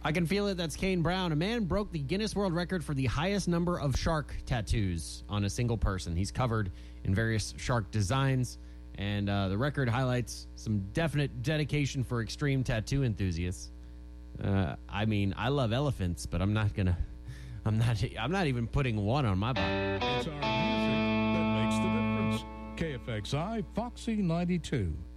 I can feel it. That's Kane Brown. A man broke the Guinness World Record for the highest number of shark tattoos on a single person. He's covered in various shark designs, and the record highlights some definite dedication for extreme tattoo enthusiasts. I mean, I love elephants, but I'm not even putting one on my body. It's our music that makes the difference. KFXI Foxy 92.